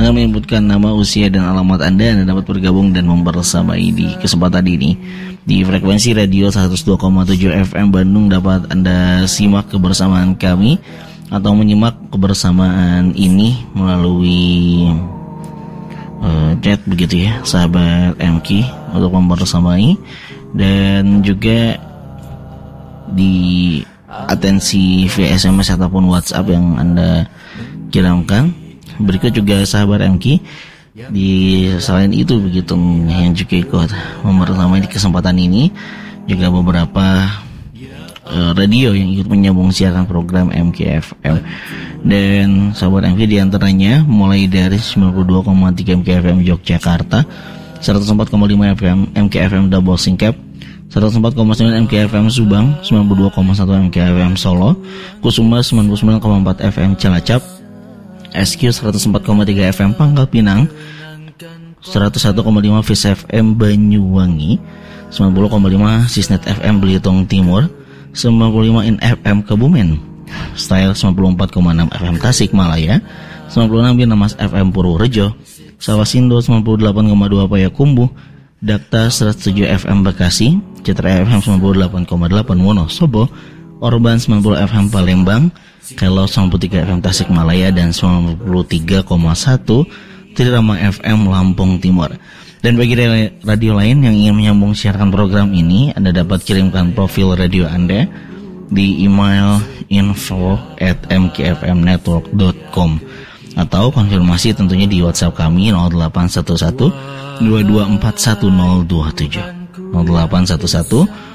Dengan menyebutkan nama, usia, dan alamat Anda dapat bergabung dan membersamai di kesempatan ini. Di frekuensi radio 102,7 FM Bandung dapat Anda simak kebersamaan kami atau menyimak kebersamaan ini melalui chat begitu ya, sahabat MK, untuk membersamai. Dan juga di atensi via SMS ataupun WhatsApp yang Anda kirimkan. Berikut juga sahabat MK, di selain itu begitu yang juga ikut membersamai di kesempatan ini juga beberapa radio yang ikut menyambung siaran program MKFM. Dan sahabat MK diantaranya mulai dari 92,3 MKFM Yogyakarta, 104,5 FM MKFM Double Singkep, 104,9 MKFM Subang, 92,1 MKFM Solo, Kusuma 99,4 FM Cilacap, SQ 104,3 FM Pangkal Pinang, 101,5 Vis FM Banyuwangi, 90,5 Sisnet FM Belitung Timur, 95 In FM Kebumen, Style 94,6 FM Tasikmalaya, 96 Binamas FM Purworejo, Sawasindo 98,2 Payakumbuh, Dakta 107 FM Bekasi, Citra FM 98,8 Wonosobo, Orban 90 FM Palembang, Kelo 93 FM Tasikmalaya, dan 93,1 Trirama FM Lampung Timur. Dan bagi radio lain yang ingin menyambung siaran program ini, Anda dapat kirimkan profil radio Anda di email info@mkfmnetwork.com atau konfirmasi tentunya di WhatsApp kami 0811 2241 027 0811